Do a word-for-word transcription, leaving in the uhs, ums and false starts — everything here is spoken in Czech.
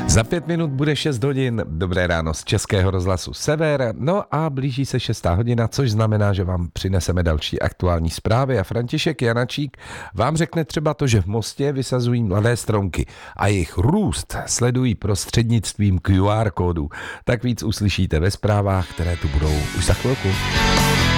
Za pět minut bude šest hodin, dobré ráno z Českého rozhlasu Sever, no a blíží se šestá hodina, což znamená, že vám přineseme další aktuální zprávy a František Janačík vám řekne třeba to, že v Mostě vysazují mladé stromky a jejich růst sledují prostřednictvím Q R kódu. Tak víc uslyšíte ve zprávách, které tu budou už za chvilku.